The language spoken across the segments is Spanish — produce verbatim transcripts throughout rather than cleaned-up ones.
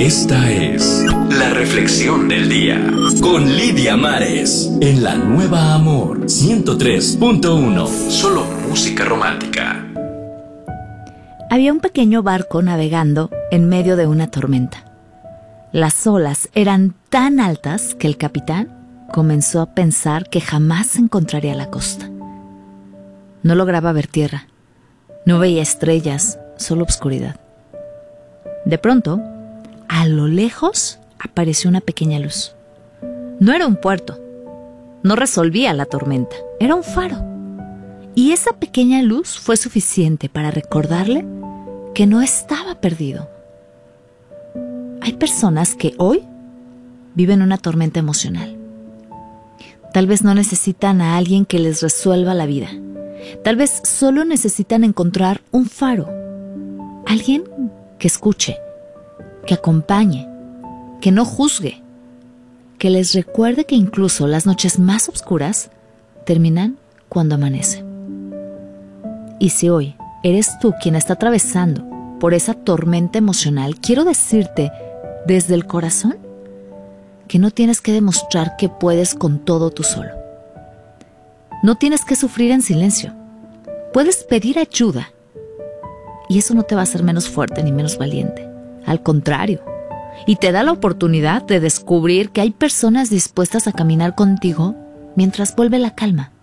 Esta es la reflexión del día con Lidia Mares en La Nueva Amor ciento tres punto uno. Solo música romántica. Había un pequeño barco navegando en medio de una tormenta. Las olas eran tan altas que el capitán comenzó a pensar que jamás encontraría la costa. No lograba ver tierra, no veía estrellas, solo oscuridad. De pronto, a lo lejos apareció una pequeña luz. No era un puerto, no resolvía la tormenta, era un faro. Y esa pequeña luz fue suficiente para recordarle que no estaba perdido. Hay personas que hoy viven una tormenta emocional. Tal vez no necesitan a alguien que les resuelva la vida. Tal vez solo necesitan encontrar un faro. Alguien que escuche, que acompañe, que no juzgue, que les recuerde que incluso las noches más oscuras terminan cuando amanece. Y si hoy eres tú quien está atravesando por esa tormenta emocional, quiero decirte desde el corazón que no tienes que demostrar que puedes con todo tú solo. No tienes que sufrir en silencio. Puedes pedir ayuda y eso no te va a hacer menos fuerte ni menos valiente. Al contrario, y te da la oportunidad de descubrir que hay personas dispuestas a caminar contigo mientras vuelve la calma.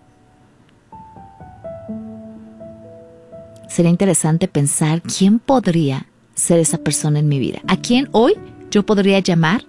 Sería interesante pensar quién podría ser esa persona en mi vida. ¿A quién hoy yo podría llamar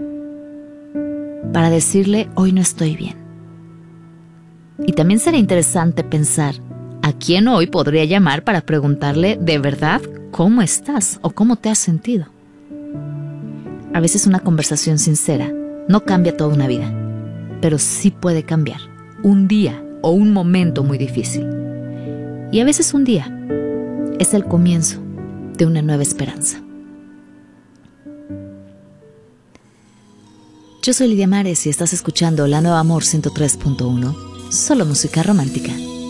para decirle hoy no estoy bien? Y también sería interesante pensar a quién hoy podría llamar para preguntarle de verdad cómo estás o cómo te has sentido. A veces una conversación sincera no cambia toda una vida, pero sí puede cambiar un día o un momento muy difícil. Y a veces un día es el comienzo de una nueva esperanza. Yo soy Lidia Mares y estás escuchando La Nueva Amor ciento tres punto uno, solo música romántica.